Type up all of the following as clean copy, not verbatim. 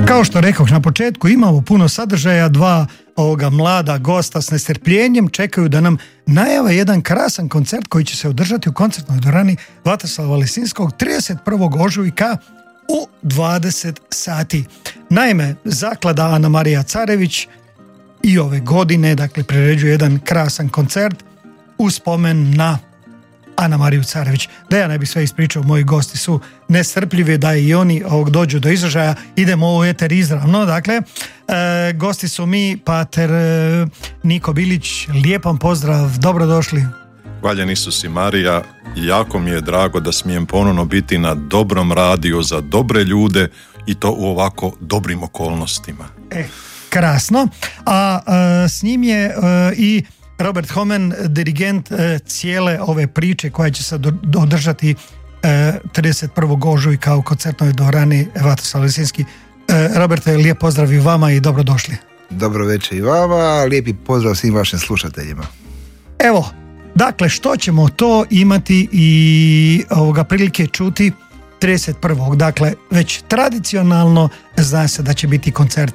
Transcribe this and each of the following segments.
Kao što rekoh na početku, imamo puno sadržaja, dva ovoga mlada gosta s nestrpljenjem čekaju da nam najave jedan krasan koncert koji će se održati u koncertnoj dvorani Vatroslava Lisinskog 31. ožujka u 20 sati. Naime, zaklada Ana Marija Carević i ove godine, dakle, priređuje jedan krasan koncert u spomen na Ana Mariju Carević. Da ja ne bih sve ispričao, moji gosti su nestrpljivi da i oni dođu do izražaja. Idemo u eter izravno. Dakle, gosti su mi pater Niko Bilić. Lijepan pozdrav, dobrodošli. Hvaljen Isus i Marija, jako mi je drago da smijem ponovno biti na dobrom radiju za dobre ljude i to u ovako dobrim okolnostima. Krasno. A s njim je i Robert Homen, dirigent cijele ove priče koja će se održati 31. ožujka u koncertnoj dvorani Vatroslav Lisinski. Roberte, lijep pozdrav i vama i dobrodošli. Dobro večer i vama, lijepi pozdrav svim vašim slušateljima. Evo, dakle, što ćemo to imati i prilike čuti 31. Dakle, već tradicionalno zna se da će biti koncert.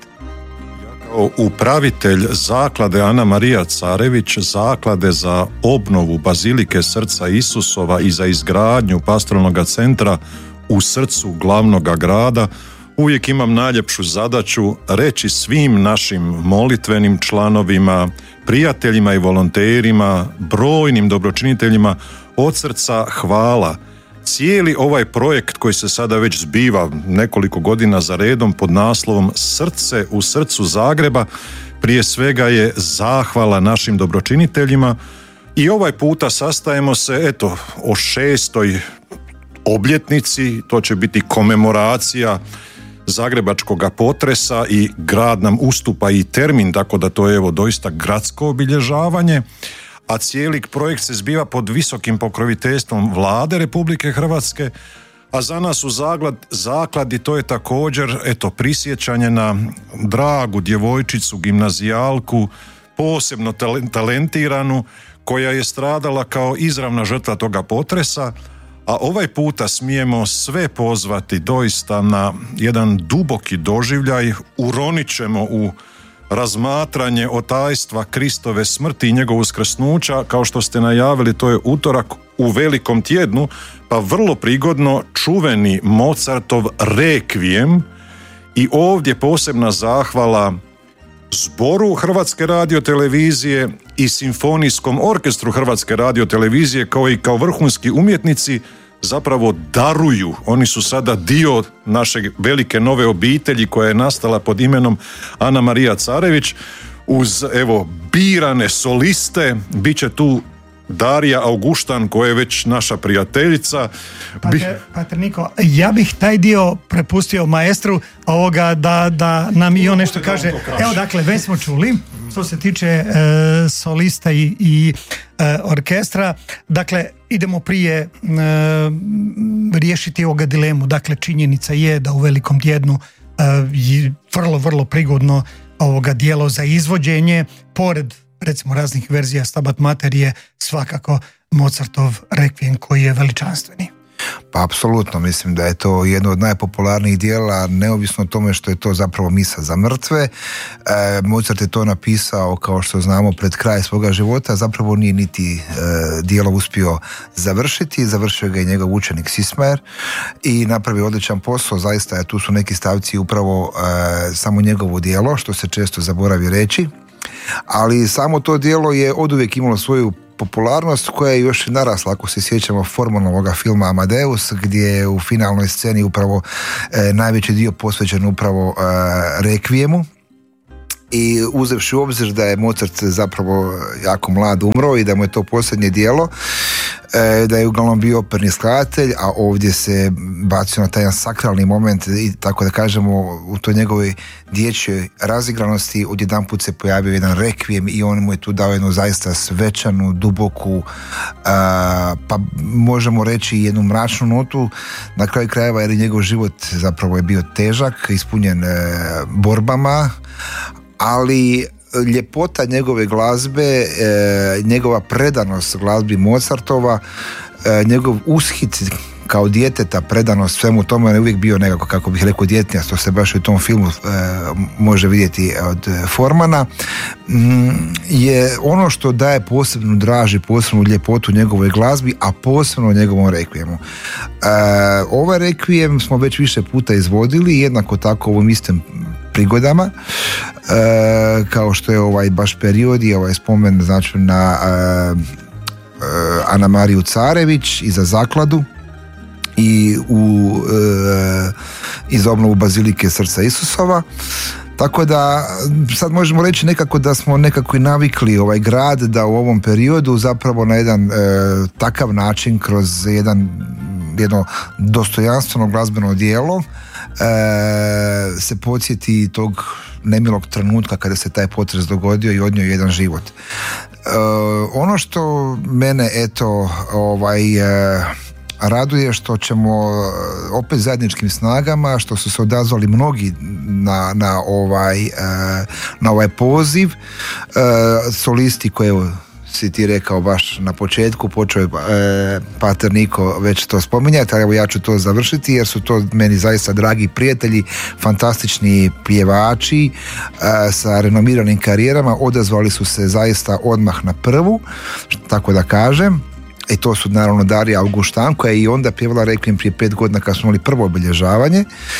Upravitelj zaklade Ana Marija Carević, zaklade za obnovu Bazilike Srca Isusova i za izgradnju pastoralnog centra u srcu glavnog grada, uvijek imam najljepšu zadaću reći svim našim molitvenim članovima, prijateljima i volonterima, brojnim dobročiniteljima od srca hvala. Cijeli ovaj projekt koji se sada već zbiva nekoliko godina za redom pod naslovom Srce u srcu Zagreba, prije svega je zahvala našim dobročiniteljima i ovaj puta sastajemo se o 6. obljetnici, to će biti komemoracija zagrebačkog potresa i grad nam ustupa i termin, tako da to je doista gradsko obilježavanje. A cijeli projekt se zbiva pod visokim pokroviteljstvom Vlade Republike Hrvatske, a za nas u zakladi to je također prisjećanje na dragu djevojčicu, gimnazijalku, posebno talentiranu, koja je stradala kao izravna žrtva toga potresa, a ovaj puta smijemo sve pozvati doista na jedan duboki doživljaj, uronit ćemo u razmatranje otajstva Kristove smrti i njegovog uskrsnuća, kao što ste najavili, to je utorak u Velikom tjednu, pa vrlo prigodno čuveni Mozartov Rekvijem i ovdje posebna zahvala zboru Hrvatske radiotelevizije i Simfonijskom orkestru Hrvatske radiotelevizije kao vrhunski umjetnici zapravo daruju. Oni su sada dio naše velike nove obitelji koja je nastala pod imenom Ana Marija Carević. Uz birane soliste bit će tu Darija Auguštan, koja je već naša prijateljica. Pater Niko, ja bih taj dio prepustio maestru da nam i on nešto kaže. Evo, dakle, već smo čuli što se tiče solista i orkestra. Dakle, idemo prije riješiti ovoga dilemu. Dakle, činjenica je da u Velikom tjednu vrlo, vrlo prigodno dijelo za izvođenje, pored recimo raznih verzija Stabat Mater, je svakako Mozartov Rekvijem koji je veličanstveni. Pa apsolutno, mislim da je to jedno od najpopularnijih dijela, neovisno o tome što je to zapravo misa za mrtve. Mozart je to napisao, kao što znamo, pred kraj svoga života, zapravo nije niti dijelo uspio završiti, završio ga i njegov učenik Sismajer i napravio odličan posao, zaista tu su neki stavci upravo samo njegovo dijelo, što se često zaboravi reći, ali samo to dijelo je oduvijek imalo svoju popularnost koja je još narasla, ako se sjećamo formalno ovoga filma Amadeus, gdje je u finalnoj sceni upravo najveći dio posvećen upravo Rekvijemu. I uzevši u obzir da je Mozart zapravo jako mlad umro i da mu je to posljednje djelo, da je uglavnom bio operni skladatelj, a ovdje se bacio na taj jedan sakralni moment i tako da kažemo u toj njegovoj dječjoj razigranosti odjedanput se pojavio jedan rekvijem i on mu je tu dao jednu zaista svečanu, duboku, pa možemo reći jednu mračnu notu na kraju krajeva, jer njegov život zapravo je bio težak, ispunjen borbama, ali ljepota njegove glazbe, njegova predanost glazbi Mozartova, njegov ushit kao djeteta predanost svemu tome, on je uvijek bio nekako, kako bih rekao, djetinjast, to se baš u tom filmu može vidjeti od Formana, je ono što daje posebnu draž i posebnu ljepotu njegovoj glazbi, a posebno njegovom rekvijemu. Ovaj rekvijem smo već više puta izvodili, jednako tako ovim istim prigodama, kao što je ovaj baš period i ovaj spomen, znači, na Ana Mariju Carević i za zakladu i i za obnovu Bazilike Srca Isusova. Tako da sad možemo reći nekako da smo nekako i navikli ovaj grad da u ovom periodu zapravo na jedan takav način, kroz jedno dostojanstveno glazbeno djelo, se podsjeti tog nemilog trenutka kada se taj potres dogodio i odnio jedan život. Ono što mene raduje, što ćemo opet zajedničkim snagama, što su se odazvali mnogi na ovaj poziv, solisti koje si ti rekao baš na početku, počeo je Pater Niko već to spominjati, ali evo ja ću to završiti jer su to meni zaista dragi prijatelji, fantastični pjevači sa renomiranim karijerama, odazvali su se zaista odmah na prvu, tako da kažem. I to su naravno Darija Augustan, koja je i onda pjevala rekvijem prije 5 godina kad smo imali prvo obilježavanje.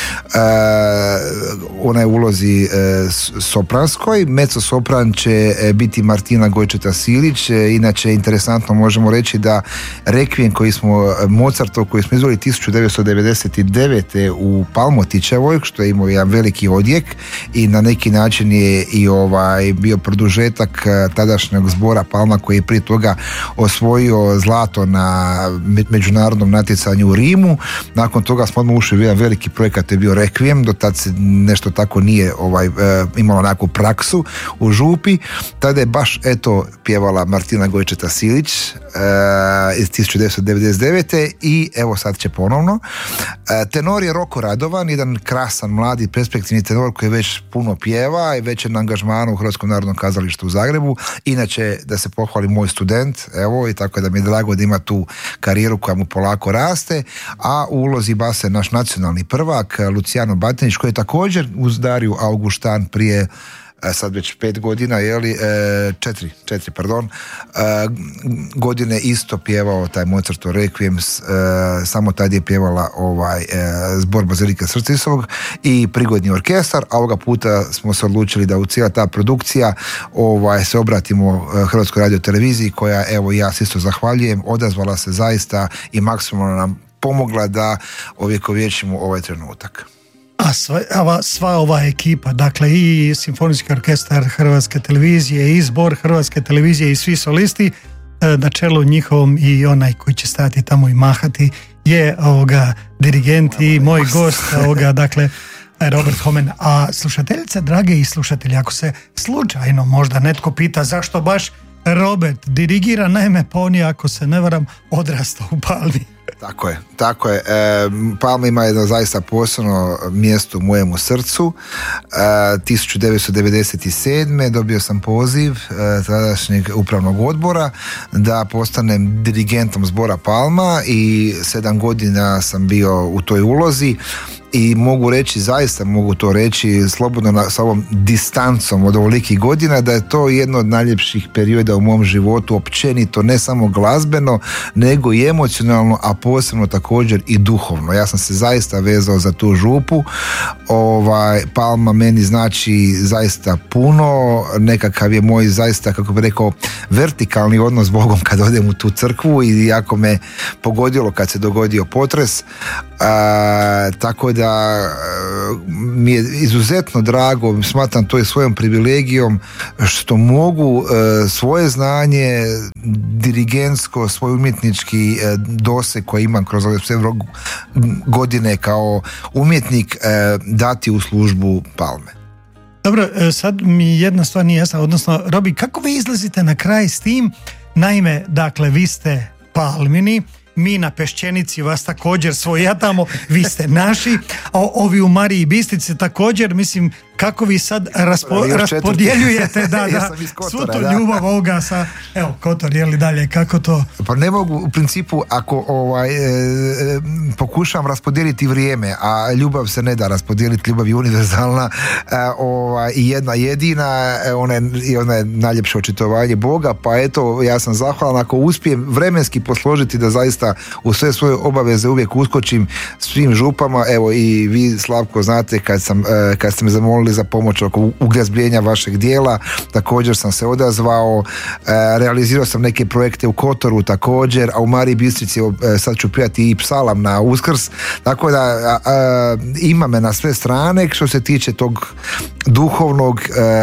Ona je u ulozi sopranskoj. Mezzo sopran će biti Martina Gojčeta-Silić. Inače, interesantno možemo reći da rekvijem Mozartov koji smo izveli 1999. u Palmotićevoj, što je imao jedan veliki odjek i na neki način je i bio produžetak tadašnjeg zbora Palma, koji je prije toga osvojio zlato na međunarodnom natjecanju u Rimu. Nakon toga smo odmah ušli u jedan veliki projekat, je bio Rekvijem, do tad se nešto tako nije imalo neku praksu u župi. Tada je baš pjevala Martina Gojčeta-Silić iz 1999. i evo sad će ponovno. Tenor je Roko Radovan, jedan krasan, mladi, perspektivni tenor koji već puno pjeva i već je na angažmanu u Hrvatskom narodnom kazalištu u Zagrebu. Inače, da se pohvali, moj student, evo, i tako da mi je drago da ima tu karijeru koja mu polako raste, a u ulozi basa je naš nacionalni prvak Luciano Batinić, koji je također uz Dariju Augustan prije sad već 5 godina, godine isto pjevao taj Mozartov rekvijem, samo tad je pjevala zbor Bazilike Srca Isusovog i prigodni orkestar, a ovoga puta smo se odlučili da u cijela ta produkcija se obratimo Hrvatskoj radioteleviziji, koja, evo, ja se isto zahvaljujem, odazvala se zaista i maksimalno nam pomogla da ovjekovječimo ovaj trenutak. A sva ova ekipa, dakle i Simfonijski orkestar Hrvatske televizije i zbor Hrvatske televizije i svi solisti, na čelu njihovom i onaj koji će stati tamo i mahati je dirigent i moj gost, dakle Robert Homen. A slušateljice, drage i slušatelji, ako se slučajno možda netko pita zašto baš Robert dirigira, naime, pa on je, ako se ne varam, odrastao u Palmi. Tako je. Palma ima jedno zaista posebno mjesto u mojemu srcu. 1997. dobio sam poziv tadašnjeg upravnog odbora da postanem dirigentom zbora Palma i 7 godina sam bio u toj ulozi. I mogu to reći slobodno sa ovom distancom od ovolikih godina, da je to jedno od najljepših perioda u mom životu, općenito, ne samo glazbeno, nego i emocionalno, a posebno također i duhovno. Ja sam se zaista vezao za tu župu. Palma meni znači zaista puno, nekakav je moj zaista, kako bih rekao, vertikalni odnos s Bogom kad odem u tu crkvu i jako me pogodilo kad se dogodio potres. Tako da mi je izuzetno drago, smatram to i svojom privilegijom što mogu svoje znanje dirigentsko, svoj umjetnički doseg koji imam kroz ove sve godine kao umjetnik dati u službu Palme. Dobro, sad mi jedna stvar nije jasna, odnosno, Robi, kako vi izlazite na kraj s tim? Naime, dakle, vi ste Palmini, mi na Pešćenici vas također svojatamo, vi ste naši, a ovi u Mariji Bistrici također, mislim, kako vi sad raspodjeljujete svu tu ljubav ovoga sa, evo, Kotor, je li dalje, kako to? Pa ne mogu, u principu, ako pokušam raspodijeliti vrijeme, a ljubav se ne da raspodijeliti, ljubav je univerzalna i jedna jedina, ona je najljepše očitovanje Boga, pa eto, ja sam zahvalan ako uspijem vremenski posložiti da zaista u sve svoje obaveze uvijek uskočim svim župama. Evo i vi, Slavko, znate kad ste me zamolili za pomoć oko uglazbljenja vašeg dijela, također sam se odazvao, realizirao sam neke projekte u Kotoru također, a u Mariji Bistrici sad ću prijati i psalam na Uskrs, tako da ima me na sve strane što se tiče tog duhovnog,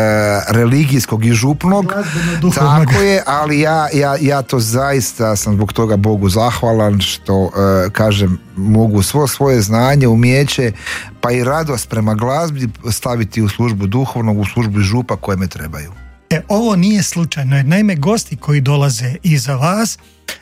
religijskog i župnog, tako je, ali ja to zaista sam zbog toga Bogu zahvalan što kažem, mogu svo svoje znanje, umijeće, pa i radost prema glazbi staviti u službu duhovnog, u službu župa koje me trebaju. Ovo nije slučajno, jer naime gosti koji dolaze iza vas,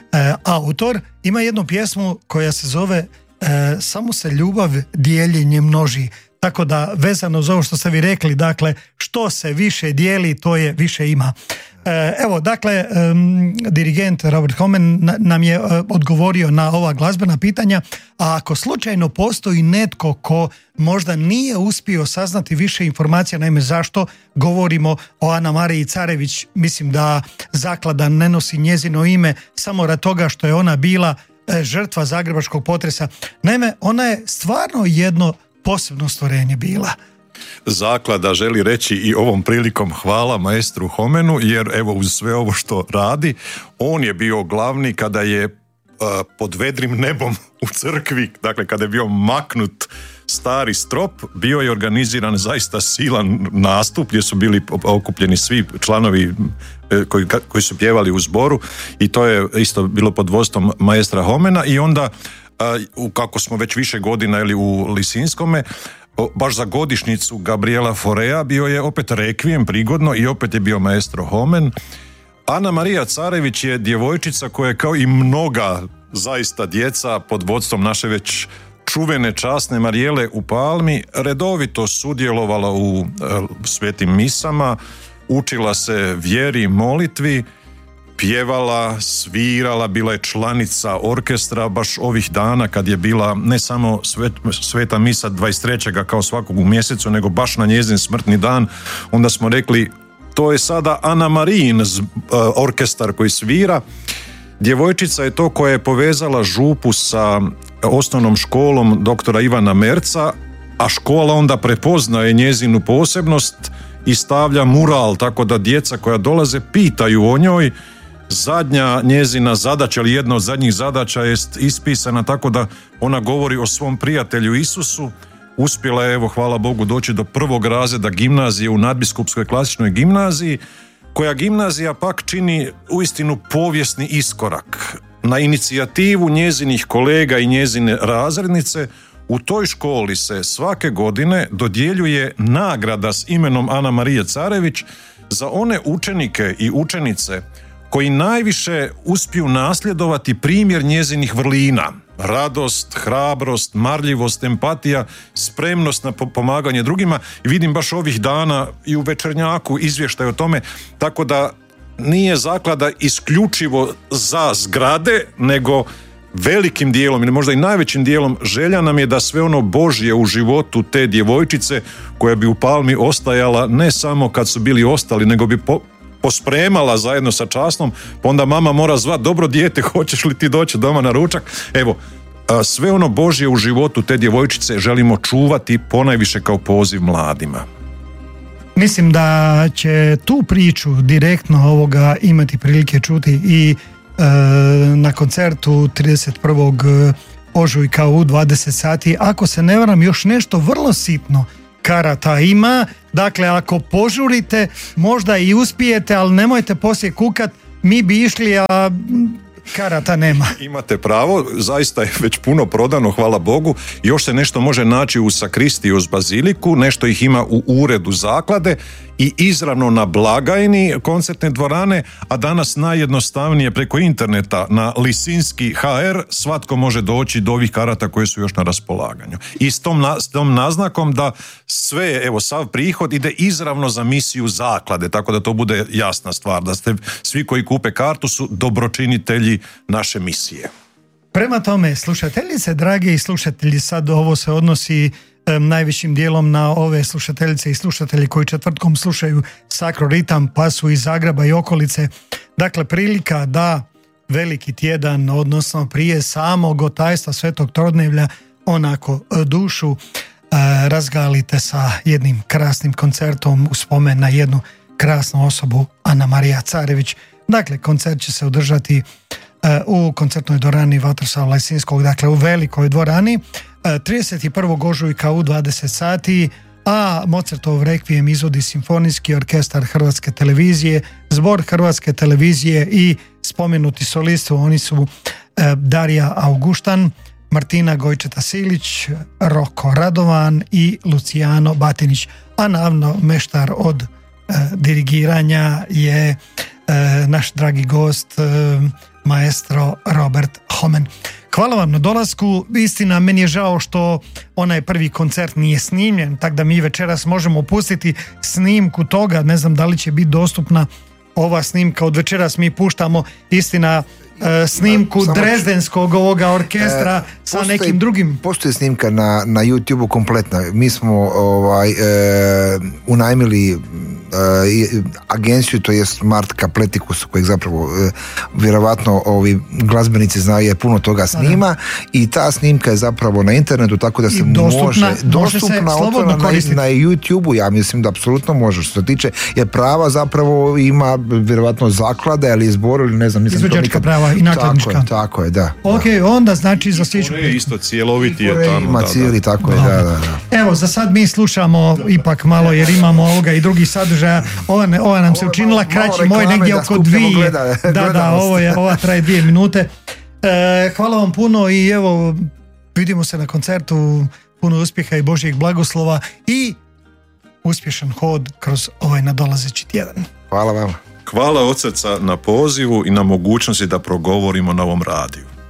autor ima jednu pjesmu koja se zove Samo se ljubav dijeljenje množi. Tako da, vezano za ovo što ste vi rekli, dakle, što se više dijeli, to je više ima. Evo, dakle, dirigent Robert Homan nam je odgovorio na ova glazbena pitanja, a ako slučajno postoji netko ko možda nije uspio saznati više informacija, naime zašto govorimo o Ana Mariji Carević, mislim da zaklada ne nosi njezino ime samo radi toga što je ona bila žrtva zagrebačkog potresa. Naime, ona je stvarno jedno posebno stvorenje bila. Zaklada želi reći i ovom prilikom hvala maestru Homenu, jer evo uz sve ovo što radi, on je bio glavni kada je pod vedrim nebom u crkvi, dakle kada je bio maknut stari strop, bio je organiziran zaista silan nastup gdje su bili okupljeni svi članovi koji su pjevali u zboru, i to je isto bilo pod vodstvom maestra Homena. I onda, kako smo već više godina u Lisinskome, baš za godišnjicu Gabriela Forea bio je opet rekvijem prigodno i opet je bio maestro Homen. Ana Marija Carević je djevojčica koja je kao i mnoga zaista djeca pod vodstvom naše već čuvene časne Marijele u Palmi redovito sudjelovala u svetim misama, učila se vjeri, molitvi, pjevala, svirala, bila je članica orkestra baš ovih dana kad je bila ne samo sveta misa 23. kao svakog u mjesecu, nego baš na njezin smrtni dan. Onda smo rekli, to je sada Ana Marijin orkestar koji svira. Djevojčica je to koja je povezala župu sa osnovnom školom doktora Ivana Merca, a škola onda prepoznaje njezinu posebnost i stavlja mural, tako da djeca koja dolaze pitaju o njoj. Zadnja njezina zadaća, ili jedna od zadnjih zadaća je ispisana tako da ona govori o svom prijatelju Isusu. Uspjela je, evo, hvala Bogu, doći do 1. razreda gimnazije u Nadbiskupskoj klasičnoj gimnaziji, koja gimnazija pak čini uistinu povijesni iskorak. Na inicijativu njezinih kolega i njezine razrednice u toj školi se svake godine dodjeljuje nagrada s imenom Ana Marije Carević za one učenike i učenice koji najviše uspiju nasljedovati primjer njezinih vrlina. Radost, hrabrost, marljivost, empatija, spremnost na pomaganje drugima. I vidim baš ovih dana i u Večernjaku izvještaj o tome, tako da nije zaklada isključivo za zgrade, nego velikim dijelom ili možda i najvećim dijelom želja nam je da sve ono Božje u životu te djevojčice, koja bi u Palmi ostajala ne samo kad su bili ostali, nego bi pospremala zajedno sa časnom, pa onda mama mora zvat, dobro dijete, hoćeš li ti doći doma na ručak? Evo, sve ono Božje u životu te djevojčice želimo čuvati ponajviše kao poziv mladima. Mislim da će tu priču direktno ovoga imati prilike čuti i na koncertu 31. ožujka u 20 sati. Ako se ne varam, još nešto vrlo sitno karata ima, dakle ako požurite možda i uspijete, ali nemojte poslije kukat, mi bi išli, a karata nema. Imate pravo, zaista je već puno prodano, hvala Bogu. Još se nešto može naći u sakristiji uz baziliku, nešto ih ima u uredu zaklade i izravno na blagajni koncertne dvorane, a danas najjednostavnije preko interneta na Lisinski HR svatko može doći do ovih karata koje su još na raspolaganju. I s tom naznakom da sve, evo, sav prihod ide izravno za misiju zaklade, tako da to bude jasna stvar, da ste svi koji kupe kartu su dobročinitelji naše misije. Prema tome, slušateljice, drage i slušatelji, sad ovo se odnosi najvišim dijelom na ove slušateljice i slušatelji koji četvrtkom slušaju Sakro Ritam, pa su iz Zagreba i okolice. Dakle, prilika da veliki tjedan, odnosno prije samog otajstva Svetog Trodnevlja, onako dušu razgalite sa jednim krasnim koncertom u spomen na jednu krasnu osobu, Ana Marija Carević. Dakle, koncert će se održati u koncertnoj dvorani Vatroslava Lesinskog, dakle u velikoj dvorani, 31. ožujka u 20 sati, a Mozartov rekvijem izvodi Simfonijski orkestar Hrvatske televizije, zbor Hrvatske televizije i spomenuti solisti, oni su Darija Auguštan, Martina Gojčeta-Silić, Roko Radovan i Luciano Batinić, a naravno meštar od dirigiranja je naš dragi gost maestro Robert Homen. Hvala vam na dolasku. Istina, meni je žao što onaj prvi koncert nije snimljen, tako da mi večeras možemo pustiti snimku toga. Ne znam da li će biti dostupna ova snimka. Od večeras mi puštamo, istina, snimku Drezdenskog ovoga orkestra sa nekim drugim. Postoji snimka na YouTube-u kompletna. Mi smo unajmili agenciju, to je Smart Kapletikus, kojeg zapravo vjerovatno ovi glazbenici znaju, je puno toga snima i ta snimka je zapravo na internetu, tako da se dostupna na YouTube-u. Ja mislim da apsolutno može, što se tiče, jer prava zapravo ima vjerovatno zaklada ili izbor ili ne znam, izvođačka prava i nakladnička. Tako je, da. Ok, onda znači za sljedeću isto cijeloviti je tamo. Ima cijeli, tako je, da. Evo, za sad mi slušamo ipak malo, jer imamo ovoga i drugih sadržaja. Ova nam se učinila kraći, moj negdje oko 2. Da, ova traje 2 minute. Hvala vam puno i evo, vidimo se na koncertu, puno uspjeha i Božjeg blagoslova i uspješan hod kroz ovaj nadolazeći tjedan. Hvala vam. Hvala od srca na pozivu i na mogućnosti da progovorimo na ovom radiju.